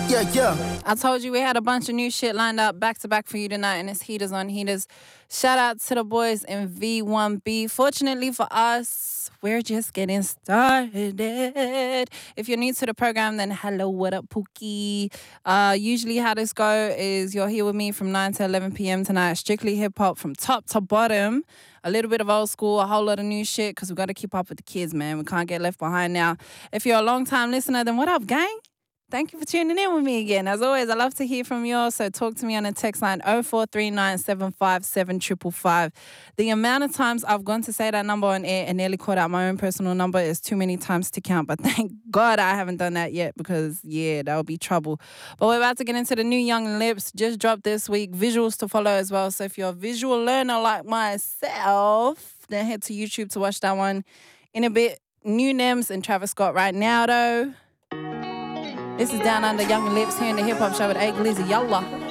Yeah. I told you we had a bunch of new shit lined up back to back for you tonight, and it's Heaters on Heaters. Shout out to the boys in V1B. Fortunately for us, we're just getting started. If you're new to the program, then hello, what up, Pookie? Usually how this go is you're here with me from 9 to 11 p.m. tonight. Strictly hip-hop from top to bottom. A little bit of old school, a whole lot of new shit, because we got to keep up with the kids, man. We can't get left behind now. If you're a long-time listener, then what up, gang? Thank you for tuning in with me again. As always, I love to hear from you all, so talk to me on the text line 0439757555. The amount of times I've gone to say that number on air and nearly called out my own personal number is too many times to count, but thank God I haven't done that yet because, yeah, that would be trouble. But we're about to get into the new Young Lips, just dropped this week, visuals to follow as well. So if you're a visual learner like myself, then head to YouTube to watch that one. In a bit, new Nems and Travis Scott right now, though. This is Down Under Young Lips here in the Hip Hop Show with A Glizzy. Yalla.